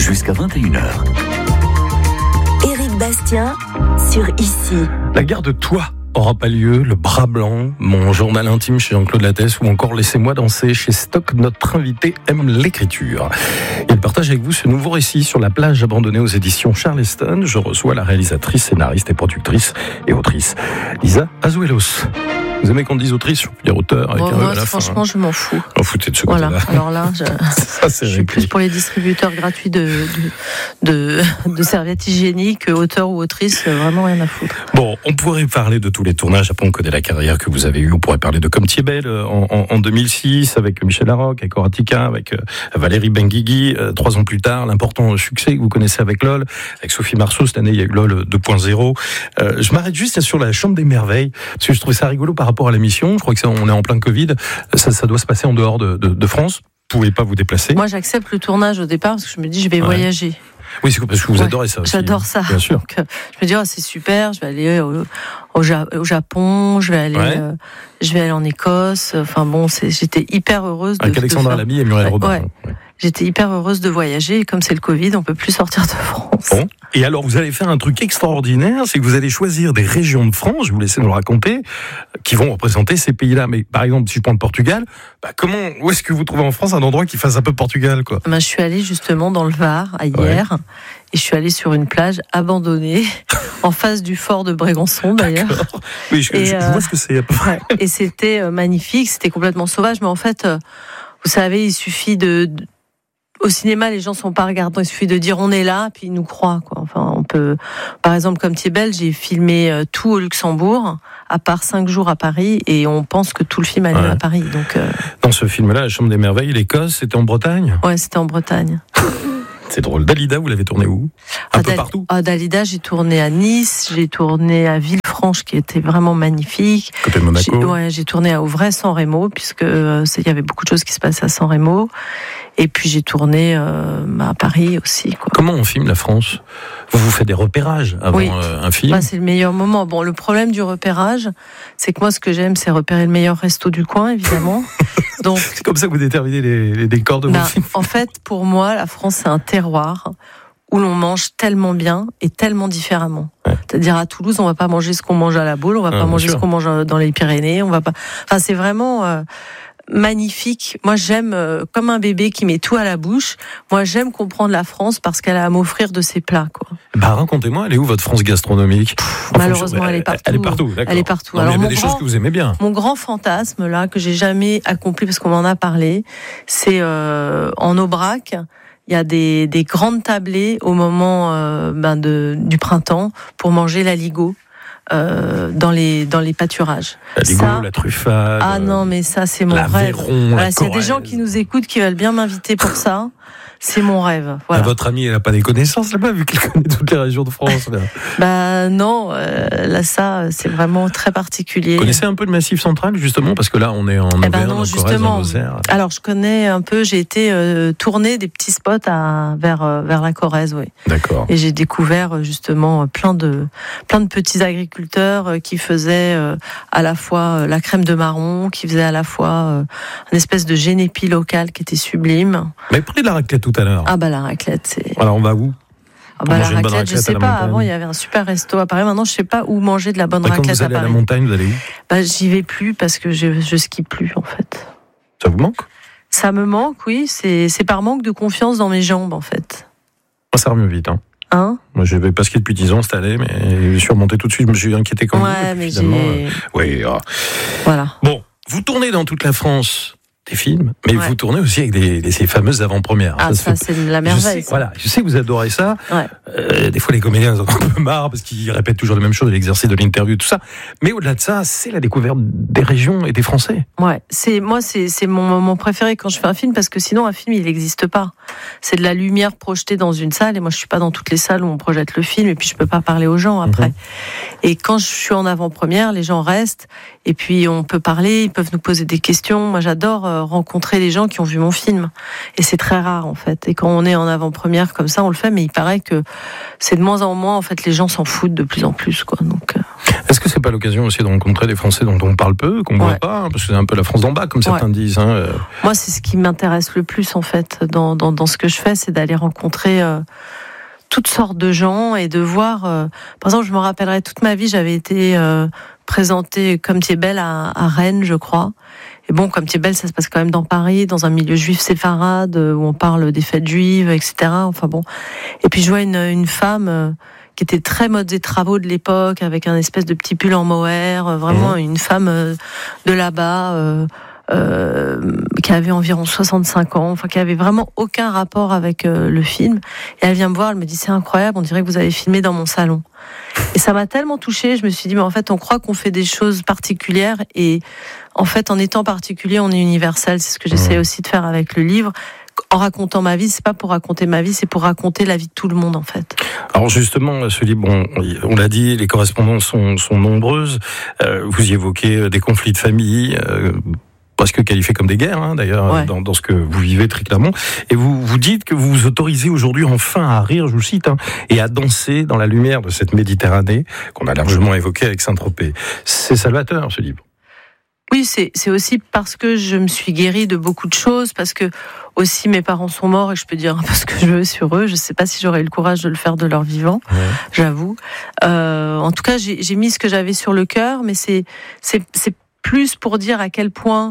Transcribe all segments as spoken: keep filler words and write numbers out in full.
jusqu'à vingt et une heures. Éric Bastien sur Ici. La gare de Troyes aura pas lieu, le bras blanc, mon journal intime chez Jean-Claude Lattès ou encore Laissez-moi danser chez Stock. Notre invité aime l'écriture. Il partage avec vous ce nouveau récit sur la plage abandonnée aux éditions Charleston. Je reçois la réalisatrice, scénariste et productrice et autrice Lisa Azuelos. Vous aimez qu'on dise autrice, je peux dire auteur avec bon, un moi, à la franchement, fin. je m'en fous. Vous foutez de ce voilà. côté-là. Alors là, je, Ça, c'est je suis plus pour les distributeurs gratuits de, de, de, de serviettes hygiéniques, auteur ou autrice, vraiment rien à foutre. Bon, on pourrait parler de tous les tournages. Après, on connaît la carrière que vous avez eue. On pourrait parler de Comme tu es belle en, en, en deux mille six avec Michel Larocque, avec Horatica, avec euh, Valérie Benguigui. Euh, trois ans plus tard, l'important succès que vous connaissez avec LOL, avec Sophie Marceau. Cette année, il y a eu LOL deux point zéro. Euh, je m'arrête juste sur la Chambre des Merveilles parce que je trouvais ça rigolo par rapport à la mission. Je crois que ça, on est en plein Covid. Ça, ça doit se passer en dehors de, de, de France. Vous pouvez pas vous déplacer. Moi, j'accepte le tournage au départ parce que je me dis je vais ouais. voyager. Oui, c'est parce que vous ouais, adorez ça aussi. J'adore ça. Bien sûr. Donc, euh, je me dis, oh, c'est super, je vais aller au, au, au Japon, je vais aller, ouais. euh, je vais aller en Écosse. Enfin bon, c'est, j'étais hyper heureuse de. Avec Alexandra de faire... Lamy et Muriel ouais, Robin. Ouais. Ouais. J'étais hyper heureuse de voyager. Et comme c'est le Covid, on peut plus sortir de France. Bon. Et alors, vous allez faire un truc extraordinaire, c'est que vous allez choisir des régions de France, je vous laisse nous le raconter, qui vont représenter ces pays-là. Mais par exemple, si je prends le Portugal, bah comment, où est-ce que vous trouvez en France un endroit qui fasse un peu Portugal, quoi ? Ben, je suis allée justement dans le Var, à hier, ouais. et je suis allée sur une plage abandonnée, en face du fort de Brégançon, d'ailleurs. D'accord. Oui, je, et, je, je vois ce que c'est à peu près. Et c'était euh, magnifique, c'était complètement sauvage, mais en fait, euh, vous savez, il suffit de... de Au cinéma, les gens sont pas regardants. Il suffit de dire on est là, puis ils nous croient, quoi. Enfin, on peut. Par exemple, comme Tu es belle, j'ai filmé euh, tout au Luxembourg, à part cinq jours à Paris, et on pense que tout le film a lieu ouais. à Paris. Donc. Euh... Dans ce film-là, La Chambre des Merveilles, l'Écosse, c'était en Bretagne. Ouais, c'était en Bretagne. C'est drôle. Dalida, vous l'avez tourné où ? Un ah, peu Dal- partout. Ah, Dalida, j'ai tourné à Nice, j'ai tourné à Villefranche, qui était vraiment magnifique. Côté de Monaco. J'ai, ouais, j'ai tourné à Auvray-San Remo, puisque euh, il y avait beaucoup de choses qui se passaient à San Remo. Et puis j'ai tourné euh, à Paris aussi, quoi. Comment on filme la France ? Vous vous faites des repérages avant oui. euh, un film ? Bah, c'est le meilleur moment. Bon, le problème du repérage, c'est que moi, ce que j'aime, c'est repérer le meilleur resto du coin, évidemment. Donc, c'est comme ça que vous déterminez les, les décors de bah, vos films. En fait, pour moi, la France, c'est un terroir où l'on mange tellement bien et tellement différemment. Ouais. C'est-à-dire à Toulouse, on va pas manger ce qu'on mange à la Baule, on va ah, pas manger sûr. ce qu'on mange dans les Pyrénées, on va pas. Enfin, c'est vraiment. Euh... magnifique. Moi, j'aime, euh, comme un bébé qui met tout à la bouche, moi, j'aime comprendre la France parce qu'elle a à m'offrir de ses plats, quoi. Bah, racontez-moi, elle est où votre France gastronomique ? Pff, Malheureusement, elle, elle est partout. Elle est partout, d'accord. Elle est partout. Non, Alors, il y a mon des grand, choses que vous aimez bien. Mon grand fantasme, là, que j'ai jamais accompli parce qu'on m'en a parlé, c'est euh, en Aubrac. Il y a des, des grandes tablées au moment euh, ben de, du printemps pour manger l'aligot. Euh, dans les dans les pâturages. La ligo, la truffade. Ah non, mais ça c'est mon rêve. Voilà, s'il y a des gens qui nous écoutent qui veulent bien m'inviter pour ça, c'est mon rêve. Voilà. Ah, votre amie, elle n'a pas des connaissances là-bas, vu qu'elle connaît toutes les régions de France. Là. Bah non, euh, là ça c'est vraiment très particulier. Vous connaissez un peu le Massif Central justement, parce que là on est en Auvergne, eh ben non, en Corrèze, en Lozère. Alors je connais un peu, j'ai été euh, tourner des petits spots à, vers euh, vers la Corrèze, oui. D'accord. Et j'ai découvert justement plein de plein de petits agriculteurs qui faisaient euh, à la fois la crème de marron, qui faisaient à la fois euh, une espèce de génépi local qui était sublime. Mais prenez de la raclette tout à l'heure. Ah bah la raclette, c'est. Alors on va où ? Ah bah la raclette, raclette, je sais pas. Avant, il y avait un super resto à Paris. Maintenant, je sais pas où manger de la bonne bah, raclette quand vous allez à Paris. À la montagne, vous allez où ? Bah, j'y vais plus parce que je, je skie plus, en fait. Ça vous manque ? Ça me manque, oui. C'est, c'est par manque de confiance dans mes jambes, en fait. Moi, ça remue vite, hein. Hein ? Moi, je vais pas skier depuis dix ans cette année, mais je suis remonté tout de suite. Je me suis inquiété quand même. Ouais, mais j'ai. Euh... Oui. Ah. Voilà. Bon, vous tournez dans toute la France. Des films, mais ouais. vous tournez aussi avec des, des, ces fameuses avant-premières. Ah, ça, ça c'est la merveille. Je sais, voilà, je sais que vous adorez ça. Ouais. Euh, des fois, les comédiens ont un peu marre parce qu'ils répètent toujours les mêmes choses, l'exercice de l'interview, tout ça. Mais au-delà de ça, c'est la découverte des régions et des Français. Ouais, c'est moi, c'est c'est mon moment préféré quand je fais un film parce que sinon un film il n'existe pas. C'est de la lumière projetée dans une salle et moi je suis pas dans toutes les salles où on projette le film et puis je peux pas parler aux gens après. Mm-hmm. Et quand je suis en avant-première, les gens restent et puis on peut parler, ils peuvent nous poser des questions. Moi j'adore rencontrer les gens qui ont vu mon film et c'est très rare en fait. Et quand on est en avant-première comme ça, on le fait, mais il paraît que c'est de moins en moins en fait les gens s'en foutent de plus en plus quoi. Donc euh... Est-ce que c'est pas l'occasion aussi de rencontrer des Français dont on parle peu, qu'on ne ouais. voit pas, hein, parce que c'est un peu la France d'en bas, comme certains ouais. disent. Hein. Moi, c'est ce qui m'intéresse le plus, en fait, dans, dans, dans ce que je fais, c'est d'aller rencontrer euh, toutes sortes de gens et de voir... Euh, par exemple, je me rappellerai toute ma vie, j'avais été euh, présentée Comme tu es belle à, à Rennes, je crois. Et bon, Comme tu es belle, ça se passe quand même dans Paris, dans un milieu juif séfarade, où on parle des fêtes juives, et cetera. Enfin bon. Et puis je vois une, une femme... Euh, qui était très modes et travaux de l'époque, avec un espèce de petit pull en mohair, euh, vraiment mmh. une femme euh, de là-bas, euh, euh, qui avait environ soixante-cinq ans, enfin qui avait vraiment aucun rapport avec euh, le film. Et elle vient me voir, elle me dit c'est incroyable, on dirait que vous avez filmé dans mon salon. Et ça m'a tellement touchée, je me suis dit mais en fait on croit qu'on fait des choses particulières et en fait en étant particulier on est universel. C'est ce que j'essaie mmh. aussi de faire avec le livre. En racontant ma vie, c'est pas pour raconter ma vie, c'est pour raconter la vie de tout le monde en fait. Alors justement, ce livre, bon, on l'a dit, les correspondances sont, sont nombreuses. Euh, vous y évoquez des conflits de famille, euh, presque qualifiés comme des guerres, hein, d'ailleurs, ouais. dans, dans ce que vous vivez très clairement. Et vous vous dites que vous vous autorisez aujourd'hui enfin à rire, je vous cite, hein, et à danser dans la lumière de cette Méditerranée qu'on a largement évoquée avec Saint-Tropez. C'est salvateur, ce livre. Oui, c'est, c'est aussi parce que je me suis guérie de beaucoup de choses, parce que aussi mes parents sont morts et je peux dire un peu ce que je veux sur eux. Je ne sais pas si j'aurais eu le courage de le faire de leur vivant, ouais. j'avoue. Euh, en tout cas, j'ai, j'ai mis ce que j'avais sur le cœur, mais c'est, c'est, c'est plus pour dire à quel point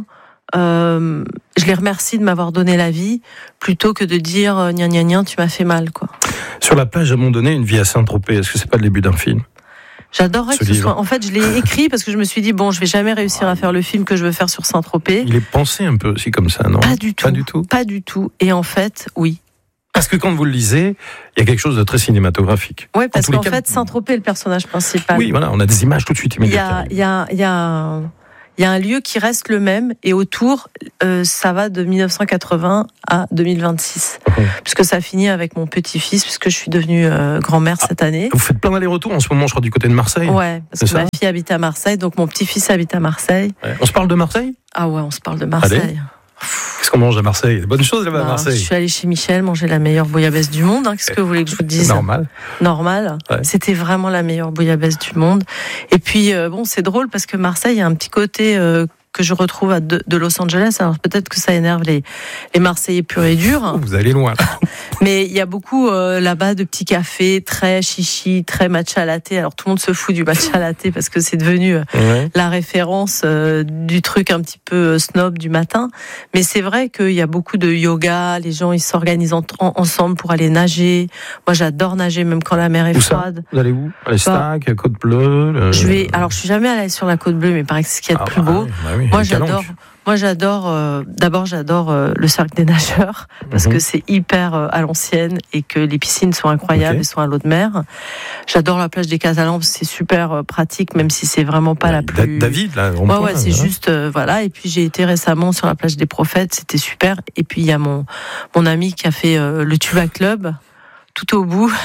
euh, je les remercie de m'avoir donné la vie, plutôt que de dire « gna gna gna, tu m'as fait mal ». Quoi. Sur la plage, à un moment donné, Une vie à Saint-Tropez, est-ce que c'est pas le début d'un film ? J'adorerais que ce soit... En fait, je l'ai écrit parce que je me suis dit, bon, je vais jamais réussir à faire le film que je veux faire sur Saint-Tropez. Il est pensé un peu aussi comme ça, non ? Pas du tout. Pas du tout. Pas du tout. Et en fait, oui. Parce que quand vous le lisez, il y a quelque chose de très cinématographique. Oui, parce qu'en cas, fait, Saint-Tropez est le personnage principal. Oui, voilà, on a des images tout de suite immédiatement. Il y a, il y a, il y a... Il y a un lieu qui reste le même et autour, euh, ça va de dix-neuf cent quatre-vingts à deux mille vingt-six. Mmh. Puisque ça finit avec mon petit-fils, puisque je suis devenue euh, grand-mère ah, cette année. Vous faites plein d'allers-retours en ce moment, je crois, du côté de Marseille. Ouais, parce C'est que ça ma fille habite à Marseille, donc mon petit-fils habite à Marseille. Ouais. On se parle de Marseille ? Ah ouais, on se parle de Marseille. Allez. Qu'est-ce qu'on mange à Marseille ? Bonne chose là-bas bah, à Marseille. Je suis allée chez Michel manger la meilleure bouillabaisse du monde. Hein. Qu'est-ce que vous voulez que je vous dise ? Normal. Normal. Ouais. C'était vraiment la meilleure bouillabaisse du monde. Et puis, euh, bon, c'est drôle parce que Marseille a un petit côté... Euh, que je retrouve à de, de Los Angeles. Alors peut-être que ça énerve les, les Marseillais purs et durs. Oh, vous allez loin. Mais il y a beaucoup euh, là-bas de petits cafés très chichi, très matcha latte. Alors tout le monde se fout du matcha latte parce que c'est devenu euh, ouais. la référence euh, du truc un petit peu euh, snob du matin. Mais c'est vrai qu'il y a beaucoup de yoga. Les gens ils s'organisent en, en, ensemble pour aller nager. Moi j'adore nager même quand la mer est où froide. Ça vous allez où ? Les Stacks, bah, Côte Bleue. Le... Je vais. Alors je suis jamais allée sur la Côte Bleue, mais il paraît que c'est ce qu'il y a de ah, plus bah, beau. Bah oui. Moi j'adore, moi j'adore. Euh, d'abord j'adore euh, le cercle des nageurs parce mm-hmm. que c'est hyper euh, à l'ancienne et que les piscines sont incroyables okay. et sont à l'eau de mer. J'adore la plage des Catalans parce que c'est super euh, pratique même si c'est vraiment pas ouais, la plus. David là. Ouais ouais c'est hein. juste euh, voilà et puis j'ai été récemment sur la plage des Prophètes, c'était super et puis il y a mon mon ami qui a fait euh, le Tuba Club tout au bout.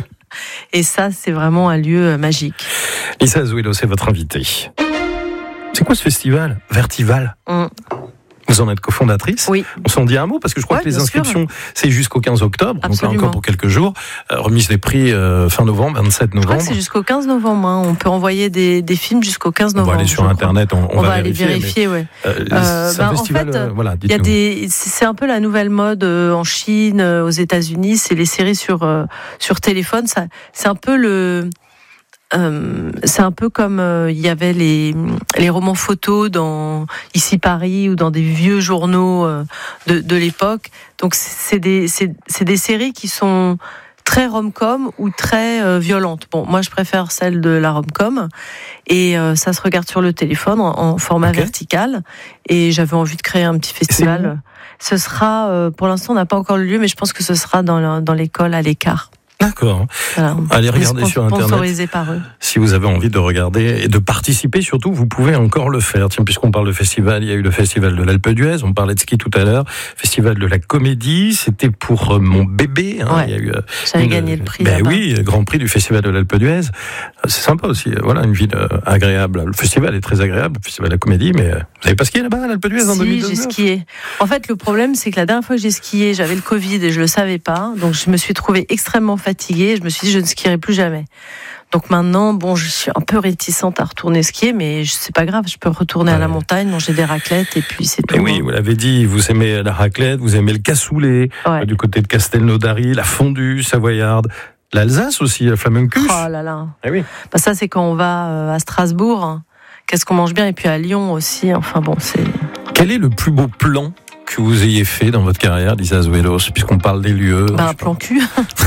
Et ça c'est vraiment un lieu euh, magique. Lisa Azuelo, c'est votre invitée. C'est quoi ce festival Vertival mmh. Vous en êtes cofondatrice. Oui. On s'en dit un mot parce que je crois ouais, que les inscriptions, sûr. c'est jusqu'au quinze octobre, Absolument. donc encore pour quelques jours. Euh, remise des prix euh, fin novembre, vingt-sept novembre. Je crois que c'est jusqu'au quinze novembre. Hein. On peut envoyer des, des films jusqu'au quinze novembre. On va aller sur Internet, on, on, on va, va aller vérifier. vérifier ouais. euh, euh, c'est un ben, festival. En fait, euh, voilà, y a des, c'est un peu la nouvelle mode euh, en Chine, euh, aux États-Unis. C'est les séries sur euh, sur téléphone. Ça, c'est un peu le Euh, c'est un peu comme euh, il y avait les les romans photos dans Ici Paris ou dans des vieux journaux euh, de de l'époque. Donc c'est des c'est c'est des séries qui sont très rom-com ou très euh, violentes. Bon, moi je préfère celle de la rom-com et euh, ça se regarde sur le téléphone en, en format okay. vertical et j'avais envie de créer un petit festival. Ce sera euh, pour l'instant on n'a pas encore le lieu mais je pense que ce sera dans la, dans l'école à l'écart. D'accord. Voilà. Allez regarder sur Internet. Par eux. Si vous avez envie de regarder et de participer, surtout, vous pouvez encore le faire. Tiens, puisqu'on parle de festival, il y a eu le festival de l'Alpe d'Huez, on parlait de ski tout à l'heure, festival de la comédie, c'était pour mon bébé. Hein. Ouais. Il y a eu, J'avais une... gagné le prix. Ben là-bas. oui, grand prix du festival de l'Alpe d'Huez. C'est sympa aussi. Voilà, une ville agréable. Le festival est très agréable, le festival de la comédie, mais vous n'avez pas skié là-bas à l'Alpe d'Huez en deux mille dix-neuf ? Si, j'ai skié. En fait, le problème, c'est que la dernière fois que j'ai skié, j'avais le Covid et je le savais pas, donc je me suis trouvée extrêmement fatiguée. fatiguée. Je me suis dit, je ne skierai plus jamais. Donc maintenant, bon, je suis un peu réticente à retourner skier, mais c'est pas grave, je peux retourner ouais. à la montagne, manger des raclettes et puis c'est tout. Et oui, vous l'avez dit, vous aimez la raclette, vous aimez le cassoulet, ouais. du côté de Castelnaudary, la fondue savoyarde, l'Alsace aussi, la flamencuche. Oh là là. Eh oui. Bah ça, c'est quand on va à Strasbourg. Hein. Qu'est-ce qu'on mange bien, et puis à Lyon aussi. Enfin bon, c'est. Quel est le plus beau plan que vous ayez fait dans votre carrière, Lisa Azuelos, puisqu'on parle des lieux? Bah, un plan cul.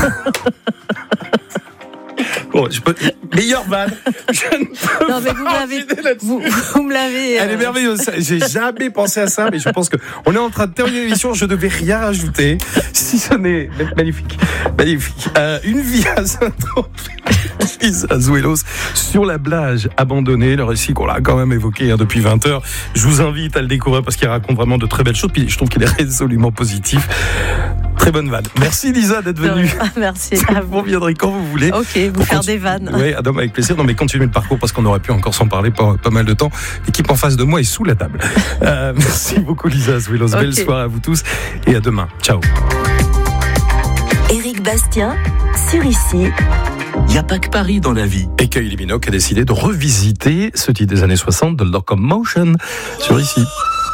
Bon, je peux... Meilleure vanne. Je ne peux non, mais vous, m'avez... vous, vous me l'avez. Euh... Elle est merveilleuse. J'ai jamais pensé à ça, mais je pense que on est en train de terminer l'émission. Je ne devais rien rajouter. Si ce n'est magnifique, magnifique. Euh, une vie à Saint-Tropez. Lisa Azuelos sur la plage abandonnée, le récit qu'on a quand même évoqué hein, depuis vingt heures. Je vous invite à le découvrir parce qu'il raconte vraiment de très belles choses. Puis je trouve qu'il est résolument positif. Très bonne vanne. Merci Lisa d'être venue. Merci. Vous reviendrez quand vous voulez. Ok, vous faire continu... des vannes. Oui, Adam, avec plaisir. Non, mais continuez le parcours parce qu'on aurait pu encore s'en parler pas, pas mal de temps. L'équipe en face de moi est sous la table. Euh, merci beaucoup Lisa Azuelos. Okay. Belle soirée à vous tous et à demain. Ciao. Éric Bastien sur Ici. Il n'y a pas que Paris dans la vie. Et Kylie Minogue a décidé de revisiter ce titre des années soixante de Locomotion sur Ici.